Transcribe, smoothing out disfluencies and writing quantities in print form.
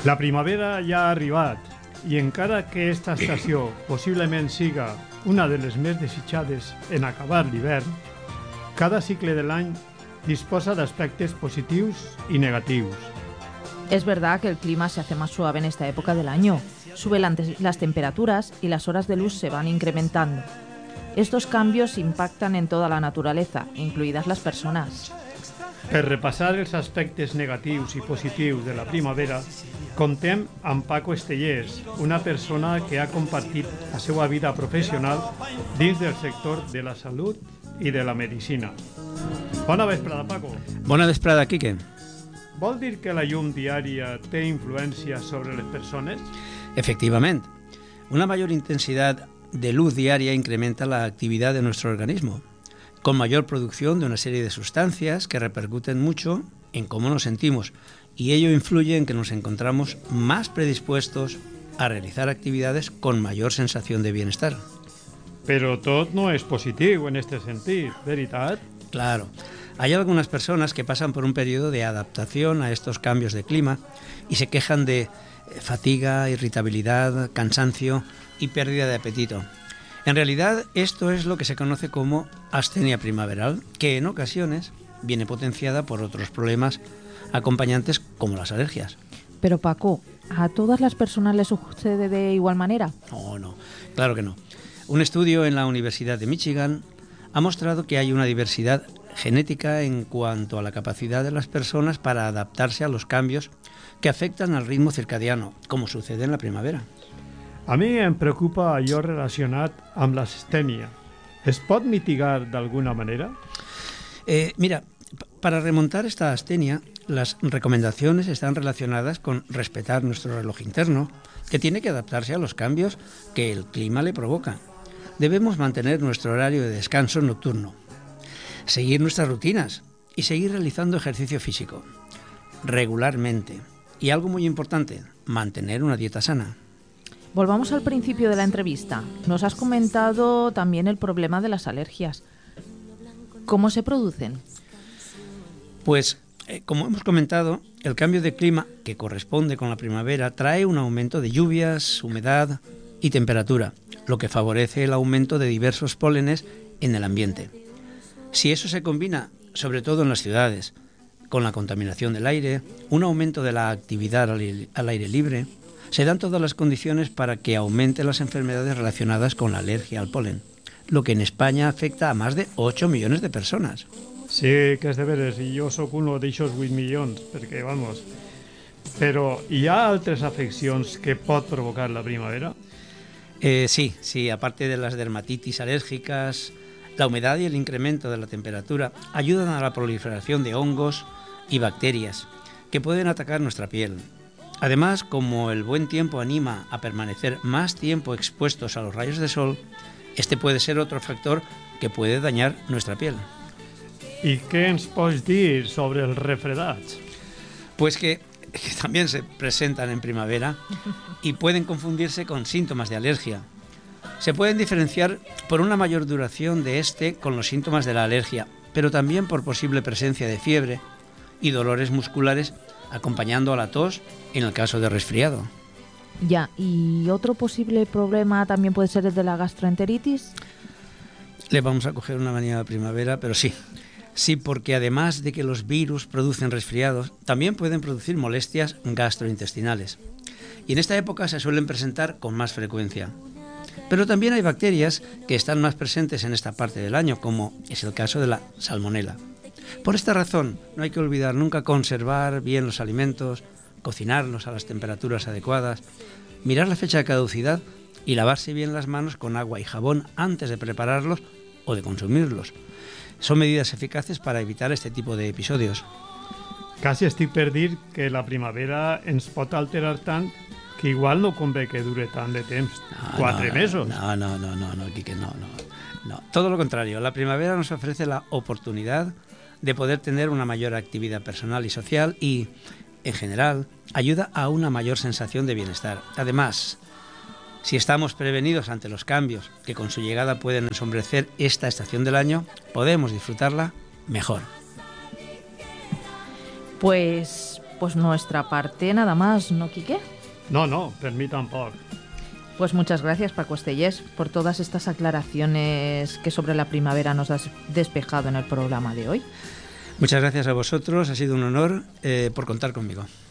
La primavera ja ha arribat i encara que esta estació possiblement siga una de les més desitjades en acabar l'hivern, cada cicle de l'any disposa d'aspectes positius y negativos. Es verdad que el clima se hace más suave en esta época del año. Suben las temperaturas y las horas de luz se van incrementando. Estos cambios impactan en toda la naturaleza, incluidas las personas. Per repassar els aspectes negatius i positius de la primavera, contem amb Paco Estellers, una persona que ha compartit la seva vida professional dins del sector de la salut i de la medicina. Bona vesprada, Paco. Bona vesprada, Quique. Vol dir que la llum diària té influència sobre les persones? Efectivamente, una mayor intensidad de luz diaria incrementa la actividad de nuestro organismo, con mayor producción de una serie de sustancias que repercuten mucho en cómo nos sentimos, y ello influye en que nos encontramos más predispuestos a realizar actividades con mayor sensación de bienestar. Però tot no és positiu en este sentit, veritat? Claro, hay algunas personas que pasan por un periodo de adaptación a estos cambios de clima y se quejan de fatiga, irritabilidad, cansancio y pérdida de apetito. En realidad, esto es lo que se conoce como astenia primaveral, que en ocasiones viene potenciada por otros problemas acompañantes como las alergias. Pero Paco, ¿a todas las personas les sucede de igual manera? No, claro que no. Un estudio en la Universidad de Michigan ha mostrado que hay una diversidad genética en cuanto a la capacidad de las personas para adaptarse a los cambios que afectan al ritmo circadiano, como sucede en la primavera. A mi em preocupa allò relacionat amb l'astènia. Es pot mitigar d'alguna manera? Mira, para remontar esta astenia, las recomendaciones están relacionadas con respetar nuestro reloj interno, que tiene que adaptarse a los cambios que el clima le provoca. Debemos mantener nuestro horario de descanso nocturno, seguir nuestras rutinas y seguir realizando ejercicio físico regularmente. Y algo muy importante, mantener una dieta sana. Volvamos al principio de la entrevista. Nos has comentado también el problema de las alergias. ¿Cómo se producen? Pues, como hemos comentado, el cambio de clima que corresponde con la primavera trae un aumento de lluvias, humedad y temperatura, lo que favorece el aumento de diversos pólenes en el ambiente. Si eso se combina, sobre todo en las ciudades, con la contaminación del aire, un aumento de la actividad al aire libre, se dan todas las condiciones para que aumenten las enfermedades relacionadas con la alergia al polen, lo que en España afecta a más de 8 millones de personas. Sí, que és de veres, i jo sóc un d'aixòs 8 milions, perquè, vamos... Però hi ha altres afeccions que pot provocar la primavera? Sí, aparte de las dermatitis alérgicas, la humedad y el incremento de la temperatura ayudan a la proliferación de hongos y bacterias que pueden atacar nuestra piel. Además, como el buen tiempo anima a permanecer más tiempo expuestos a los rayos de sol, este puede ser otro factor que puede dañar nuestra piel. I què ens pots dir sobre els refredats? Pues que también se presentan en primavera y pueden confundirse con síntomas de alergia. Se pueden diferenciar por una mayor duración de con los síntomas de la alergia, pero también por posible presencia de fiebre y dolores musculares acompañando a la tos en el caso de resfriado. Ya, ¿y otro posible problema también puede ser el de la gastroenteritis? Le vamos a coger una manía de primavera, pero sí. Sí, porque además de que los virus producen resfriados, también pueden producir molestias gastrointestinales. Y en esta época se suelen presentar con más frecuencia. Pero también hay bacterias que están más presentes en esta parte del año, como es el caso de la salmonela. Por esta razón, no hay que olvidar nunca conservar bien los alimentos, cocinarlos a las temperaturas adecuadas, mirar la fecha de caducidad y lavarse bien las manos con agua y jabón antes de prepararlos o de consumirlos. Son medidas eficaces para evitar este tipo de episodios. Quasi estic per dir que la primavera ens pot alterar tant que igual no convé que dure tant de temps, 4 mesos. No, Quique, no. Todo lo contrario, la primavera nos ofrece la oportunidad de poder tener una mayor actividad personal y social y, en general, ayuda a una mayor sensación de bienestar. Además, si estamos prevenidos ante los cambios que con su llegada pueden ensombrecer esta estación del año, podemos disfrutarla mejor. Pues Pues nuestra parte nada más, ¿no, Quique? No, per mi tampoc. Pues muchas gracias, Paco Estellés, por todas estas aclaraciones que sobre la primavera nos has despejado en el programa de hoy. Muchas gracias a vosotros, ha sido un honor por contar conmigo.